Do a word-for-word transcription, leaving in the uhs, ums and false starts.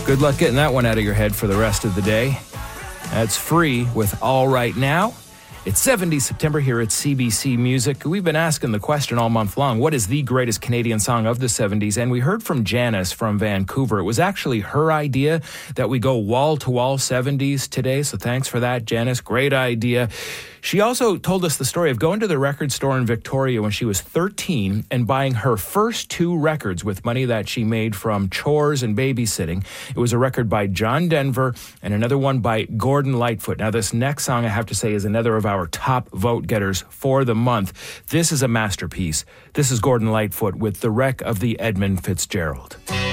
Good luck getting that one out of your head for the rest of the day. That's Free with All Right Now. It's seventies September here at C B C Music. We've been asking the question all month long, what is the greatest Canadian song of the seventies? And we heard from Janice from Vancouver. It was actually her idea that we go wall-to-wall seventies today, so thanks for that, Janice. Great idea. She also told us the story of going to the record store in Victoria when she was thirteen and buying her first two records with money that she made from chores and babysitting. It was a record by John Denver and another one by Gordon Lightfoot. Now, this next song, I have to say, is another of our top vote getters for the month. This is a masterpiece. This is Gordon Lightfoot with The Wreck of the Edmund Fitzgerald.